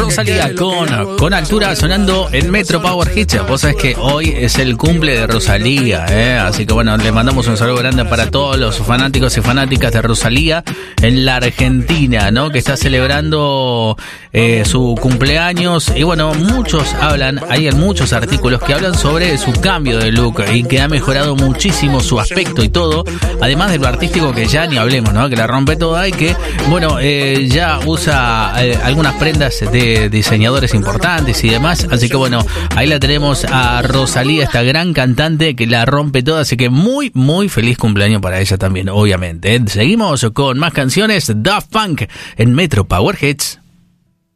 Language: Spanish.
Rosalía con altura sonando en Metro Power Hits. Vos sabés que hoy es el cumple de Rosalía, así que bueno, le mandamos un saludo grande para todos los fanáticos y fanáticas de Rosalía en la Argentina, ¿no? Que está celebrando su cumpleaños. Y bueno, muchos hablan, hay muchos artículos que hablan sobre su cambio de look y que ha mejorado muchísimo su aspecto y todo, además de lo artístico que ya ni hablemos, ¿no? Que la rompe toda y que, bueno, ya usa algunas prendas de diseñadores importantes y demás, así que bueno, ahí la tenemos a Rosalía, esta gran cantante que la rompe toda, así que muy, muy feliz cumpleaños para ella también, obviamente. Seguimos con más canciones, Daft Punk en Metro Power Hits.